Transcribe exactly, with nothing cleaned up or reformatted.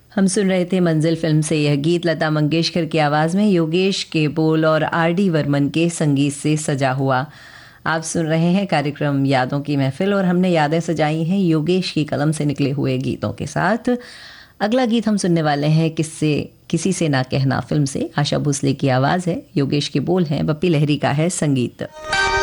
हम सुन रहे थे मंजिल फिल्म से यह गीत। लता मंगेशकर की आवाज़ में योगेश के बोल और आर डी वर्मन के संगीत से सजा हुआ। आप सुन रहे हैं कार्यक्रम यादों की महफिल और हमने यादें सजाई हैं योगेश की कलम से निकले हुए गीतों के साथ। अगला गीत हम सुनने वाले हैं किससे किसी से ना कहना फिल्म से। आशा भोसले की आवाज़ है, योगेश के बोल हैं, बप्पी लहरी का है संगीत।